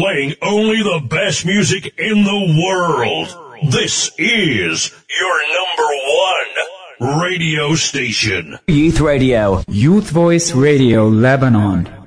playing only the best music in the world. This is your number one radio station. Youth Radio. Youth Voice Radio Lebanon.